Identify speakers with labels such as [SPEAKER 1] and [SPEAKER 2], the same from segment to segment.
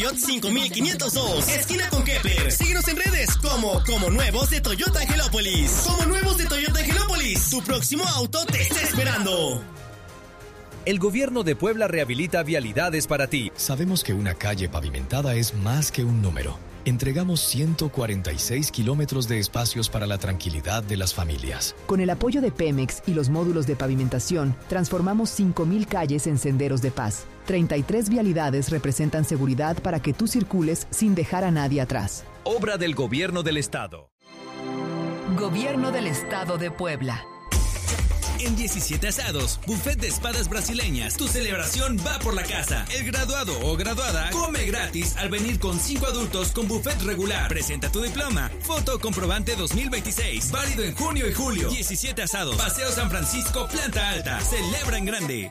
[SPEAKER 1] Marriott 5502, esquina con Kepler. Síguenos en redes como Nuevos de Toyota Angelópolis. Como Nuevos de Toyota Angelópolis, tu próximo auto te está esperando.
[SPEAKER 2] El gobierno de Puebla rehabilita vialidades para ti.
[SPEAKER 3] Sabemos que una calle pavimentada es más que un número. Entregamos 146 kilómetros de espacios para la tranquilidad de las familias.
[SPEAKER 4] Con el apoyo de Pemex y los módulos de pavimentación, transformamos 5,000 calles en senderos de paz. 33 vialidades representan seguridad para que tú circules sin dejar a nadie atrás.
[SPEAKER 2] Obra del Gobierno del Estado.
[SPEAKER 4] Gobierno del Estado de Puebla.
[SPEAKER 5] En 17 Asados, buffet de espadas brasileñas. Tu celebración va por la casa. El graduado o graduada come gratis al venir con 5 adultos con buffet regular. Presenta tu diploma. Foto comprobante 2026. Válido en junio y julio. 17 Asados. Paseo San Francisco, planta alta. Celebra en grande.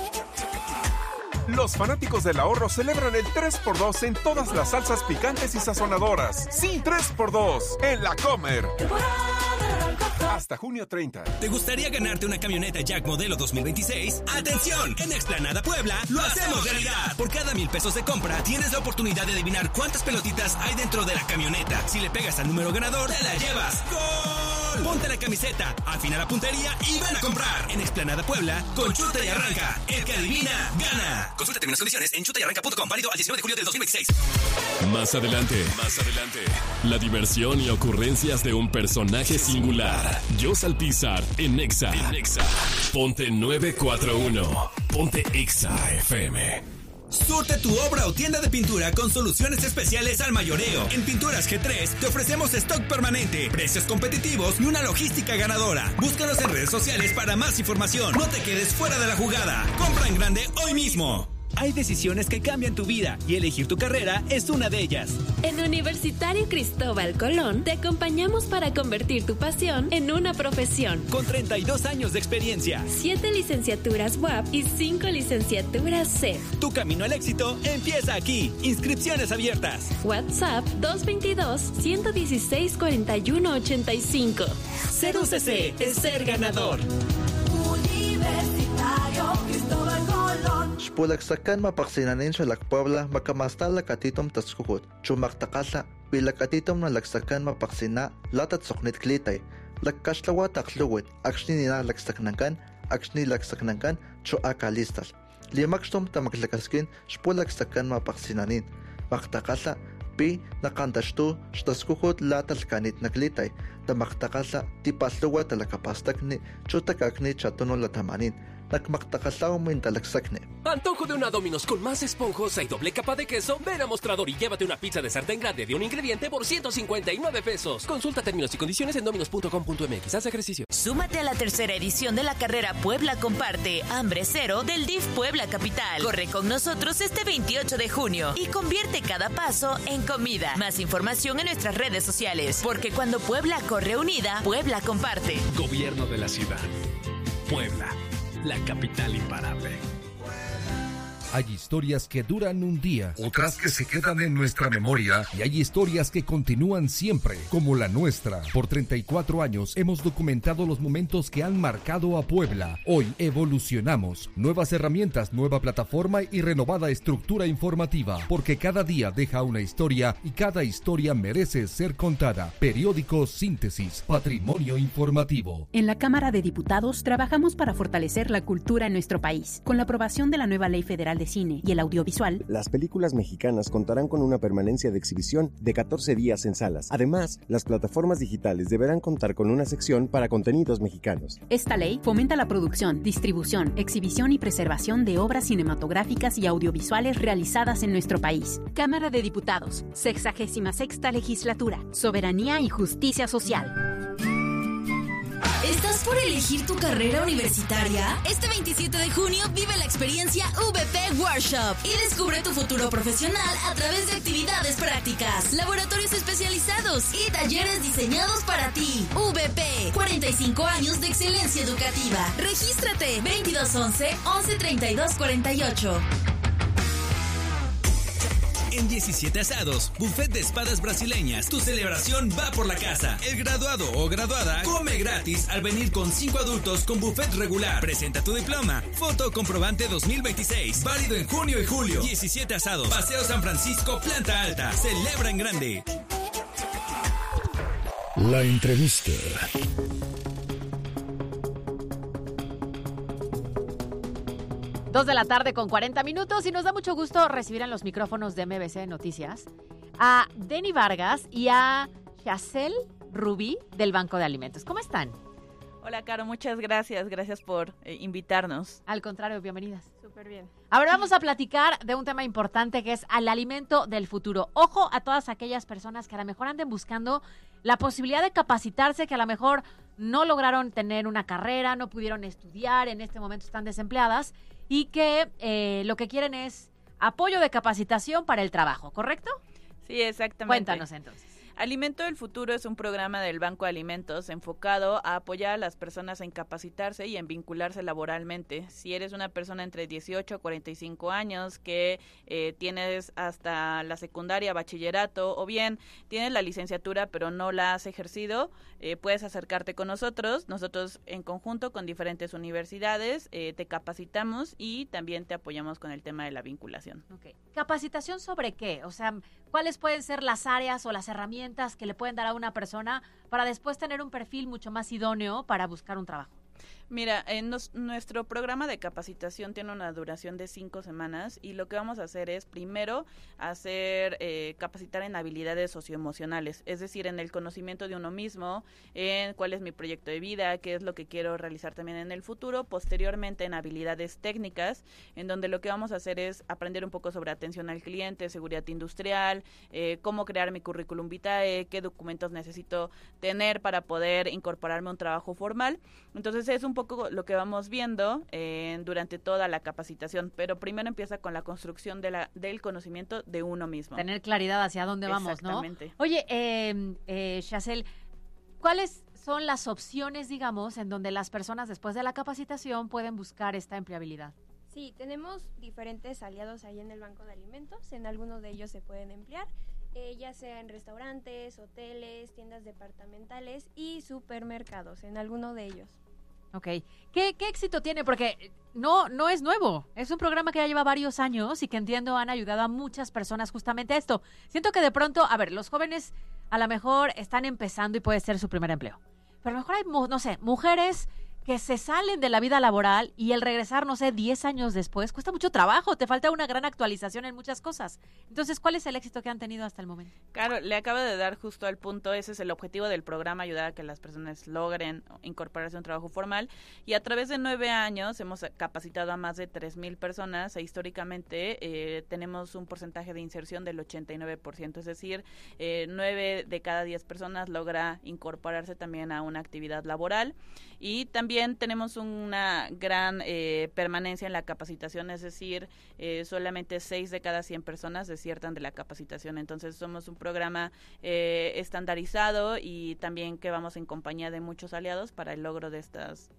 [SPEAKER 6] Los fanáticos del ahorro celebran el 3x2 en todas las salsas picantes y sazonadoras. Sí, 3x2 en La Comer. Hasta junio 30.
[SPEAKER 5] ¿Te gustaría ganarte una camioneta Jack modelo 2026? ¡Atención! En Explanada Puebla lo hacemos realidad. Por cada 1,000 pesos de compra tienes la oportunidad de adivinar cuántas pelotitas hay dentro de la camioneta. Si le pegas al número ganador, te la llevas. ¡Gol! Ponte la camiseta, afina la puntería y ven a comprar. En Explanada Puebla, con Chuta y Arranca. El que adivina, gana. Consulta términos y condiciones en chutayarranca.com. Válido al 19 de julio del 2026.
[SPEAKER 7] Más adelante, la diversión y ocurrencias de un personaje singular. Jos Alpizar en Exa. Ponte 941. Ponte Exa FM.
[SPEAKER 5] Surte tu obra o tienda de pintura con soluciones especiales al mayoreo. En Pinturas G3 te ofrecemos stock permanente, precios competitivos y una logística ganadora. Búscanos en redes sociales para más información. No te quedes fuera de la jugada. Compra en grande hoy mismo. Hay decisiones que cambian tu vida y elegir tu carrera es una de ellas.
[SPEAKER 8] En Universitario Cristóbal Colón te acompañamos para convertir tu pasión en una profesión.
[SPEAKER 5] Con 32 años de experiencia,
[SPEAKER 8] 7 licenciaturas UAP y 5 licenciaturas CEF.
[SPEAKER 5] Tu camino al éxito empieza aquí. Inscripciones abiertas.
[SPEAKER 8] WhatsApp 222-116-4185.
[SPEAKER 5] Ser UCC es ser ganador.
[SPEAKER 9] Universitario Cristóbal Colón.
[SPEAKER 10] Xpulaksakan mapaksinanin sa Puebla makamasta lakatitom taskuhut. Chumaktakasa pilakatitom na laksakan mapaksina latat soknit klitay. Lakkashlawa takluwit akshni nina laksaknankan akshni laksaknankan cho akalistas. Limakstom tamaklakaskin xpulaksakan mapaksinanin. Maktakasa pi nakantashtu xtaskuhut latalkanit naklitay. Tamaktakasa tipasluwa talakapastakni chutakakni chatono latamanin.
[SPEAKER 11] Antojo de una Domino's con más esponjosa y doble capa de queso. Ven a Mostrador y llévate una pizza de sartén grande de un ingrediente por 159 pesos. Consulta términos y condiciones en dominos.com.mx. Haz ejercicio.
[SPEAKER 12] Súmate a la tercera edición de la carrera Puebla Comparte Hambre Cero del DIF Puebla Capital. Corre con nosotros este 28 de junio y convierte cada paso en comida. Más información en nuestras redes sociales, porque cuando Puebla corre unida, Puebla comparte.
[SPEAKER 13] Gobierno de la ciudad. Puebla, la capital imparable.
[SPEAKER 14] Hay historias que duran un día, otras que se quedan en nuestra memoria y hay historias que continúan siempre, como la nuestra. Por 34 años hemos documentado los momentos que han marcado a Puebla. Hoy evolucionamos. Nuevas herramientas, nueva plataforma y renovada estructura informativa, porque cada día deja una historia y cada historia merece ser contada. Periódico Síntesis, patrimonio informativo.
[SPEAKER 15] En la Cámara de Diputados trabajamos para fortalecer la cultura en nuestro país. Con la aprobación de la nueva Ley Federal de Cine y el Audiovisual,
[SPEAKER 16] las películas mexicanas contarán con una permanencia de exhibición de 14 días en salas. Además, las plataformas digitales deberán contar con una sección para contenidos mexicanos.
[SPEAKER 15] Esta ley fomenta la producción, distribución, exhibición y preservación de obras cinematográficas y audiovisuales realizadas en nuestro país. Cámara de Diputados, 66ª Legislatura, Soberanía y Justicia Social.
[SPEAKER 17] ¿Estás por elegir tu carrera universitaria? Este 27 de junio vive la experiencia VP Workshop y descubre tu futuro profesional a través de actividades prácticas, laboratorios especializados y talleres diseñados para ti. VP, 45 años de excelencia educativa. Regístrate 2211-113248.
[SPEAKER 5] En 17 Asados, buffet de espadas brasileñas. Tu celebración va por la casa. El graduado o graduada come gratis al venir con 5 adultos con buffet regular. Presenta tu diploma. Foto comprobante 2026. Válido en junio y julio. 17 Asados. Paseo San Francisco, planta alta. Celebra en grande.
[SPEAKER 7] La entrevista.
[SPEAKER 18] 2 de la tarde con 40 minutos y nos da mucho gusto recibir en los micrófonos de MBC Noticias a Denny Vargas y a Chazelle Rubí del Banco de Alimentos. ¿Cómo están?
[SPEAKER 19] Hola, Caro, muchas gracias. Gracias por invitarnos.
[SPEAKER 18] Al contrario, bienvenidas.
[SPEAKER 20] Súper bien.
[SPEAKER 18] Ahora vamos a platicar de un tema importante que es al alimento del futuro. Ojo a todas aquellas personas que a lo mejor anden buscando la posibilidad de capacitarse, que a lo mejor no lograron tener una carrera, no pudieron estudiar, en este momento están desempleadas y que lo que quieren es apoyo de capacitación para el trabajo, ¿correcto?
[SPEAKER 19] Sí, exactamente.
[SPEAKER 18] Cuéntanos entonces.
[SPEAKER 19] Alimento del Futuro es un programa del Banco de Alimentos enfocado a apoyar a las personas en capacitarse y en vincularse laboralmente. Si eres una persona entre 18 a 45 años que tienes hasta la secundaria, bachillerato, o bien tienes la licenciatura pero no la has ejercido, puedes acercarte con nosotros. Nosotros en conjunto con diferentes universidades te capacitamos y también te apoyamos con el tema de la vinculación.
[SPEAKER 18] Okay. ¿Capacitación sobre qué? O sea, ¿cuáles pueden ser las áreas o las herramientas que le pueden dar a una persona para después tener un perfil mucho más idóneo para buscar un trabajo?
[SPEAKER 19] Mira, nuestro programa de capacitación tiene una duración de 5 semanas y lo que vamos a hacer es primero capacitar en habilidades socioemocionales, es decir, en el conocimiento de uno mismo, en cuál es mi proyecto de vida, qué es lo que quiero realizar también en el futuro, posteriormente en habilidades técnicas, en donde lo que vamos a hacer es aprender un poco sobre atención al cliente, seguridad industrial, cómo crear mi currículum vitae, qué documentos necesito tener para poder incorporarme a un trabajo formal. Entonces es un poco lo que vamos viendo durante toda la capacitación, pero primero empieza con la construcción del conocimiento de uno mismo.
[SPEAKER 18] Tener claridad hacia dónde vamos, ¿no?
[SPEAKER 19] Exactamente.
[SPEAKER 18] Oye, Chazelle, ¿cuáles son las opciones, digamos, en donde las personas después de la capacitación pueden buscar esta empleabilidad?
[SPEAKER 20] Sí, tenemos diferentes aliados ahí en el Banco de Alimentos, en algunos de ellos se pueden emplear, ya sea en restaurantes, hoteles, tiendas departamentales y supermercados, en alguno de ellos.
[SPEAKER 18] Ok. ¿Qué éxito tiene? Porque no es nuevo. Es un programa que ya lleva varios años y que entiendo han ayudado a muchas personas justamente a esto. Siento que de pronto, a ver, los jóvenes a lo mejor están empezando y puede ser su primer empleo. Pero a lo mejor hay, no sé, mujeres que se salen de la vida laboral y el regresar, 10 años después, cuesta mucho trabajo, te falta una gran actualización en muchas cosas. Entonces, ¿cuál es el éxito que han tenido hasta el momento?
[SPEAKER 19] Claro, le acabo de dar justo al punto, ese es el objetivo del programa, ayudar a que las personas logren incorporarse a un trabajo formal, y a través de 9 años hemos capacitado a más de 3,000 personas, e históricamente tenemos un porcentaje de inserción del 89%, es decir, 9 de cada 10 personas logra incorporarse también a una actividad laboral, y también tenemos una gran permanencia en la capacitación, es decir, solamente 6 de cada 100 personas desiertan de la capacitación. Entonces somos un programa estandarizado y también que vamos en compañía de muchos aliados para el logro de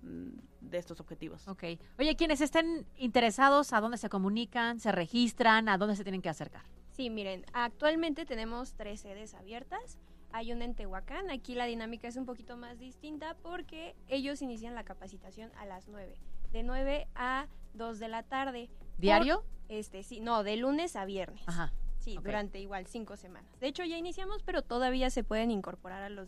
[SPEAKER 19] estos objetivos.
[SPEAKER 18] Ok. Oye, quienes estén interesados, ¿a dónde se comunican, se registran, a dónde se tienen que acercar?
[SPEAKER 20] Sí, miren, actualmente tenemos 3 sedes abiertas. Hay una en Tehuacán, aquí la dinámica es un poquito más distinta porque ellos inician la capacitación a las 9, de 9 a 2 de la tarde.
[SPEAKER 18] ¿Diario?
[SPEAKER 20] Sí, no, de lunes a viernes.
[SPEAKER 18] Ajá.
[SPEAKER 20] Sí, okay. Durante igual 5 semanas. De hecho ya iniciamos, pero todavía se pueden incorporar a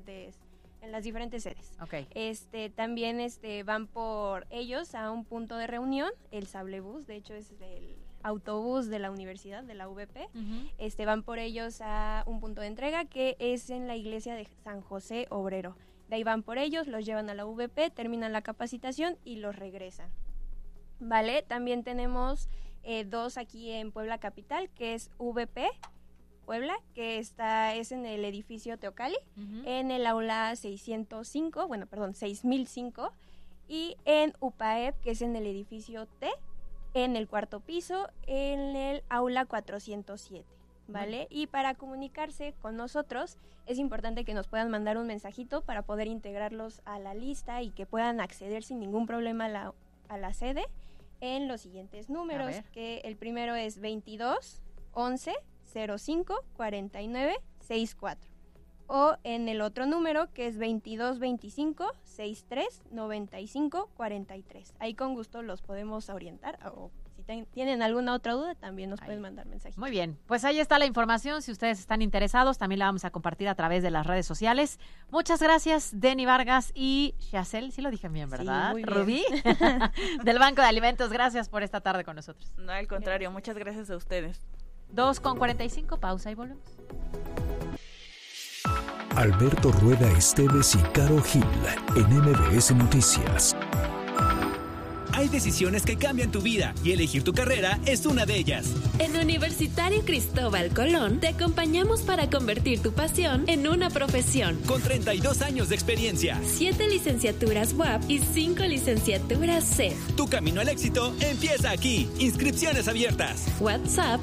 [SPEAKER 20] en las diferentes sedes.
[SPEAKER 18] Okay.
[SPEAKER 20] También van por ellos a un punto de reunión, el Sablebús, de hecho es el autobús de la universidad, de la UVP. Uh-huh. Van por ellos a un punto de entrega que es en la iglesia de San José Obrero. De ahí van por ellos, los llevan a la UVP, terminan la capacitación y los regresan. Vale, también tenemos 2 aquí en Puebla Capital, que es VP Puebla, que es en el edificio Teocali, uh-huh. En el aula 6005, y en UPAEP, que es en el edificio T, en el 4º piso, en el aula 407, ¿vale? Y para comunicarse con nosotros es importante que nos puedan mandar un mensajito para poder integrarlos a la lista y que puedan acceder sin ningún problema a la sede en los siguientes números, que el primero es 22 11 2225-05-4964. O en el otro número que es 2225-63-95-43. Ahí con gusto los podemos orientar o si tienen alguna otra duda también nos pueden mandar mensajes.
[SPEAKER 18] Muy bien, pues ahí está la información. Si ustedes están interesados, también la vamos a compartir a través de las redes sociales. Muchas gracias, Denny Vargas y Chacel, sí lo dije bien, ¿verdad?
[SPEAKER 19] Sí, muy bien.
[SPEAKER 18] Rubí, del Banco de Alimentos, gracias por esta tarde con nosotros.
[SPEAKER 19] No, al contrario, muchas gracias a ustedes.
[SPEAKER 18] 2:45, pausa y volvemos.
[SPEAKER 21] Alberto Rueda Esteves y Caro Gil en MBS Noticias.
[SPEAKER 5] Hay decisiones que cambian tu vida y elegir tu carrera es una de ellas.
[SPEAKER 8] En Universitario Cristóbal Colón te acompañamos para convertir tu pasión en una profesión.
[SPEAKER 5] Con 32 años de experiencia,
[SPEAKER 8] 7 licenciaturas UAP y 5 licenciaturas CEF.
[SPEAKER 5] Tu camino al éxito empieza aquí. Inscripciones abiertas.
[SPEAKER 8] WhatsApp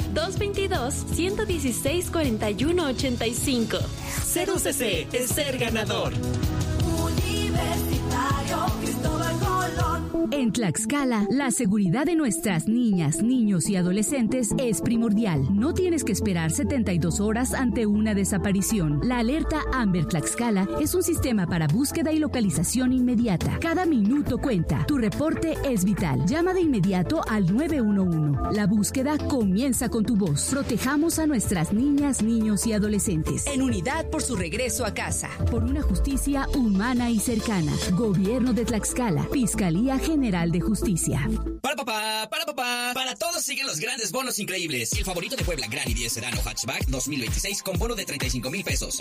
[SPEAKER 8] 222-116-4185.
[SPEAKER 5] Ser UCC es ser ganador.
[SPEAKER 9] Universitario Cristóbal Colón.
[SPEAKER 22] En Tlaxcala, la seguridad de nuestras niñas, niños y adolescentes es primordial. No tienes que esperar 72 horas ante una desaparición. La alerta Amber Tlaxcala es un sistema para búsqueda y localización inmediata. Cada minuto cuenta. Tu reporte es vital. Llama de inmediato al 911. La búsqueda comienza con tu voz. Protejamos a nuestras niñas, niños y adolescentes.
[SPEAKER 12] En unidad por su regreso a casa.
[SPEAKER 22] Por una justicia humana y cercana. Gobierno de Tlaxcala. Fiscalía General de Justicia.
[SPEAKER 5] Para todos siguen los grandes bonos increíbles. Y el favorito de Puebla, Gran i10 Sedán o Hatchback 2026 con bono de 35,000 pesos.